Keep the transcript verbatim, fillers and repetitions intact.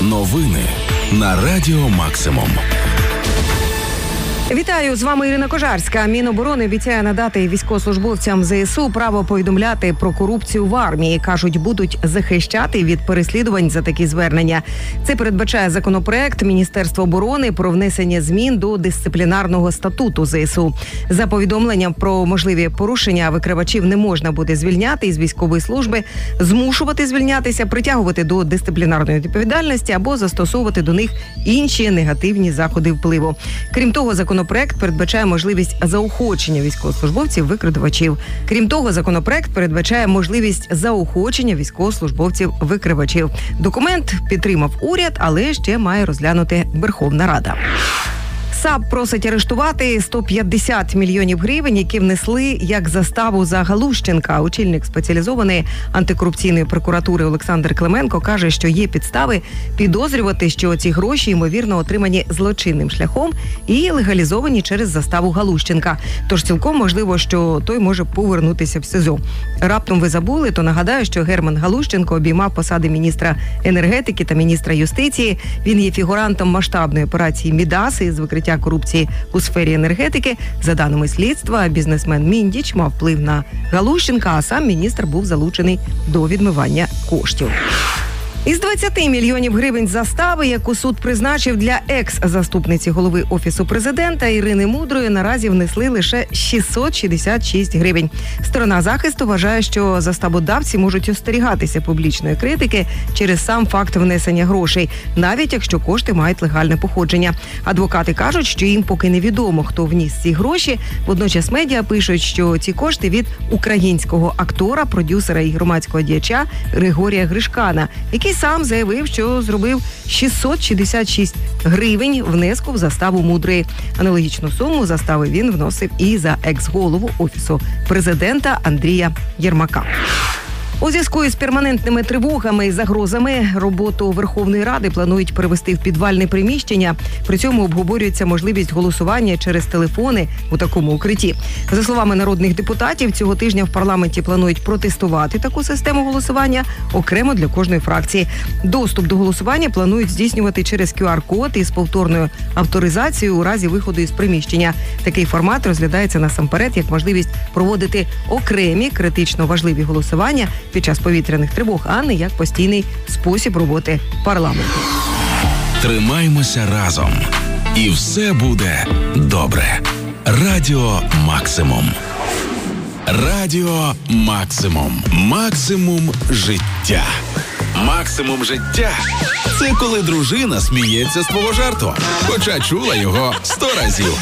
Новини на Радіо Максимум. Вітаю, з вами Ірина Кожарська. Міноборони обіцяє надати військовослужбовцям зе ес у право повідомляти про корупцію в армії. Кажуть, будуть захищати від переслідувань за такі звернення. Це передбачає законопроект Міністерства оборони про внесення змін до дисциплінарного статуту зе ес у. За повідомленням про можливі порушення викривачів не можна буде звільняти із військової служби, змушувати звільнятися, притягувати до дисциплінарної відповідальності або застосовувати до них інші негативні заходи впливу. Крім того, закон Законопроект передбачає можливість заохочення військовослужбовців-викривачів. Крім того, законопроект передбачає можливість заохочення військовослужбовців-викривачів. Документ підтримав уряд, але ще має розглянути Верховна Рада. САП просить арештувати сто п'ятдесят мільйонів гривень, які внесли як заставу за Галущенка. Очільник спеціалізованої антикорупційної прокуратури Олександр Клименко каже, що є підстави підозрювати, що ці гроші, ймовірно, отримані злочинним шляхом і легалізовані через заставу Галущенка. Тож цілком можливо, що той може повернутися в СИЗО. Раптом ви забули, то нагадаю, що Герман Галущенко обіймав посади міністра енергетики та міністра юстиції. Він є фігурантом масштабної операції «Мідас» із викриття корупції у сфері енергетики. За даними слідства, бізнесмен Міндіч мав вплив на Галущенка, а сам міністр був залучений до відмивання коштів. Із двадцяти мільйонів гривень застави, яку суд призначив для екс-заступниці голови Офісу президента Ірини Мудрої, наразі внесли лише шістсот шістдесят шість гривень. Сторона захисту вважає, що заставодавці можуть остерігатися публічної критики через сам факт внесення грошей, навіть якщо кошти мають легальне походження. Адвокати кажуть, що їм поки невідомо, хто вніс ці гроші. Водночас медіа пишуть, що ці кошти від українського актора, продюсера і громадського діяча Григорія Гришкана, який сам заявив, що зробив шістсот шістдесят шість гривень внеску в заставу Мудрої. Аналогічну суму застави він вносив і за екс-голову Офісу президента Андрія Єрмака. У зв'язку із перманентними тривогами і загрозами роботу Верховної Ради планують перевести в підвальне приміщення. При цьому обговорюється можливість голосування через телефони у такому укритті. За словами народних депутатів, цього тижня в парламенті планують протестувати таку систему голосування окремо для кожної фракції. Доступ до голосування планують здійснювати через кю ар-код із повторною авторизацією у разі виходу із приміщення. Такий формат розглядається насамперед як можливість проводити окремі критично важливі голосування під час повітряних тривог, а не як постійний спосіб роботи парламенту. Тримаймося разом. І все буде добре. Радіо Максимум. Радіо Максимум. Максимум життя. Максимум життя – це коли дружина сміється з твого жарту, хоча чула його сто разів.